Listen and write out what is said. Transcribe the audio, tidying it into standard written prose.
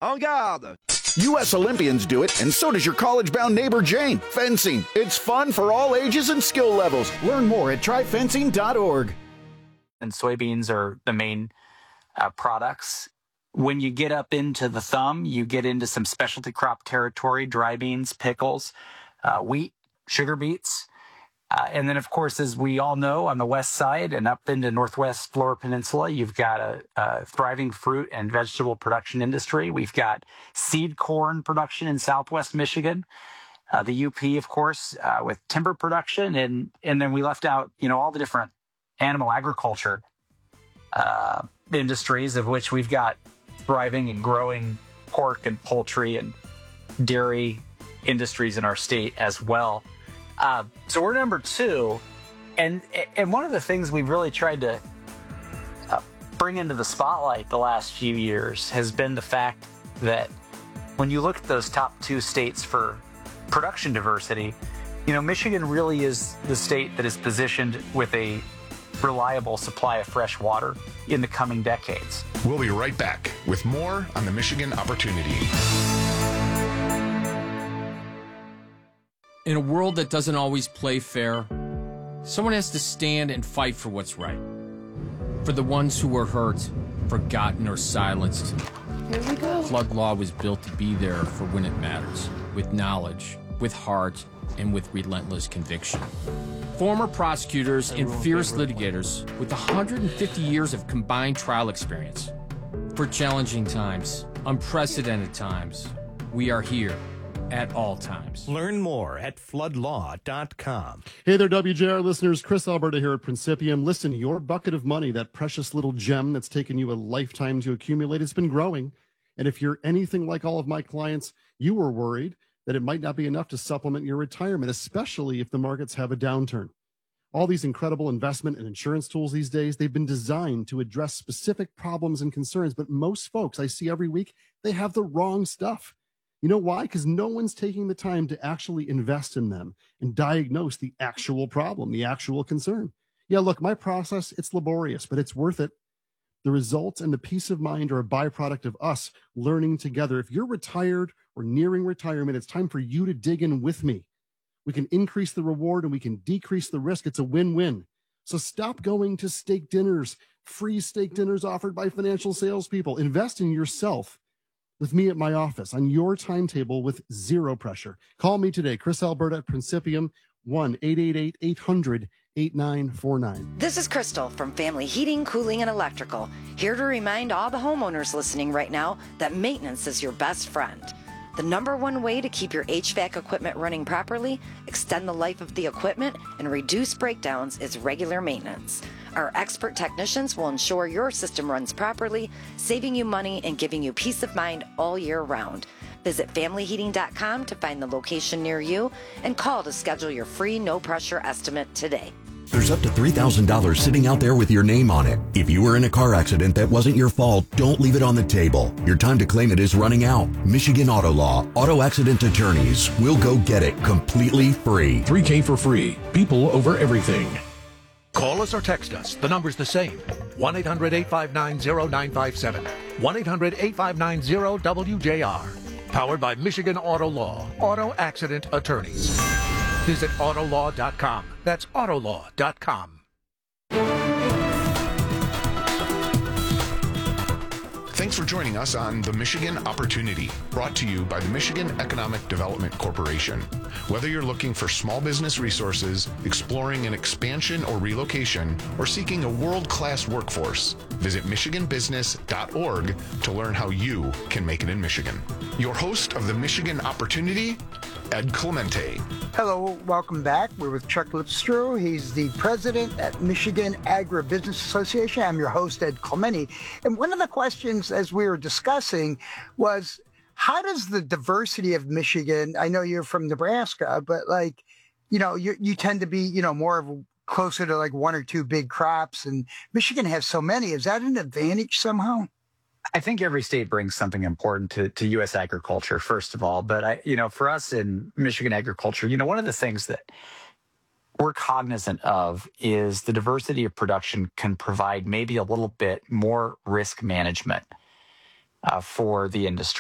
En garde! U.S. Olympians do it, and so does your college-bound neighbor Jane. Fencing. It's fun for all ages and skill levels. Learn more at tryfencing.org. And soybeans are the main products. When you get up into the thumb, you get into some specialty crop territory, dry beans, pickles, wheat, sugar beets. And then, of course, as we all know, on the west side and up into northwest Lower Peninsula, you've got a thriving fruit and vegetable production industry. We've got seed corn production in southwest Michigan, the UP, of course, with timber production. And then we left out, all the different animal agriculture industries, of which we've got thriving and growing pork and poultry and dairy industries in our state as well. So we're number 2, and one of the things we've really tried to bring into the spotlight the last few years has been the fact that when you look at those top 2 states for production diversity, Michigan really is the state that is positioned with a reliable supply of fresh water in the coming decades. We'll be right back with more on the Michigan Opportunity. In a world that doesn't always play fair, someone has to stand and fight for what's right. For the ones who were hurt, forgotten, or silenced. Here we go. Flood Law was built to be there for when it matters, with knowledge, with heart, and with relentless conviction. Former prosecutors and fierce litigators with 150 years of combined trial experience. For challenging times, unprecedented times, we are here at all times. Learn more at floodlaw.com. Hey there, WJR listeners. Chris Alberta here at Principium. Listen, your bucket of money, that precious little gem that's taken you a lifetime to accumulate, has been growing. And if you're anything like all of my clients, you were worried that it might not be enough to supplement your retirement, especially if the markets have a downturn. All these incredible investment and insurance tools these days, they've been designed to address specific problems and concerns. But most folks I see every week, they have the wrong stuff. You know why? Because no one's taking the time to actually invest in them and diagnose the actual problem, the actual concern. Yeah, look, my process, it's laborious, but it's worth it. The results and the peace of mind are a byproduct of us learning together. If you're retired or nearing retirement, it's time for you to dig in with me. We can increase the reward and we can decrease the risk. It's a win-win. So stop going to steak dinners, free steak dinners offered by financial salespeople. Invest in yourself with me at my office on your timetable with zero pressure. Call me today, Chris Alberta at Principium, 1-888-800-8949. This is Crystal from Family Heating, Cooling, and Electrical, here to remind all the homeowners listening right now that maintenance is your best friend. The number one way to keep your HVAC equipment running properly, extend the life of the equipment, and reduce breakdowns is regular maintenance. Our expert technicians will ensure your system runs properly, saving you money and giving you peace of mind all year round. Visit familyheating.com to find the location near you and call to schedule your free no-pressure estimate today. There's up to $3,000 sitting out there with your name on it. If you were in a car accident that wasn't your fault, don't leave it on the table. Your time to claim it is running out. Michigan Auto Law, auto accident attorneys will go get it completely free. $3K for free. People over everything. Call us or text us. The number's the same. 1-800-859-0957. 1-800-859-0WJR. Powered by Michigan Auto Law, auto accident attorneys. Visit autolaw.com. That's autolaw.com. Thanks for joining us on The Michigan Opportunity, brought to you by the Michigan Economic Development Corporation. Whether you're looking for small business resources, exploring an expansion or relocation, or seeking a world-class workforce, visit michiganbusiness.org to learn how you can make it in Michigan. Your host of The Michigan Opportunity, Ed Clemente. Hello, welcome back. We're with Chuck Lipstro. He's the president at Michigan Agribusiness Association. I'm your host, Ed Clemente. And one of the questions as we were discussing was, how does the diversity of Michigan, I know you're from Nebraska, but you tend to be, more of closer to like one or two big crops, and Michigan has so many. Is that an advantage somehow? I think every state brings something important to U.S. agriculture, first of all. But, for us in Michigan agriculture, one of the things that we're cognizant of is the diversity of production can provide maybe a little bit more risk management for the industry.